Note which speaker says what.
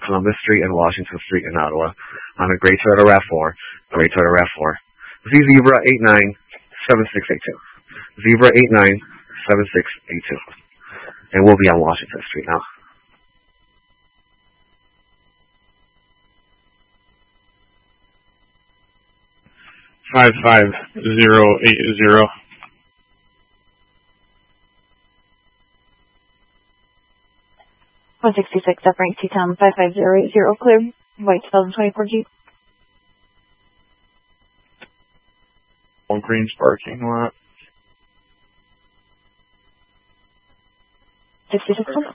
Speaker 1: Columbus Street and Washington Street in Ottawa on a gray Toyota RAV4. Gray Toyota RAV4. Zebra 897682. Zebra 897682. And we'll be on Washington Street now.
Speaker 2: $55080.
Speaker 3: $166 Frank T-Town 55080 clear. White 2024 Jeep.
Speaker 2: Walgreens parking lot.
Speaker 3: 66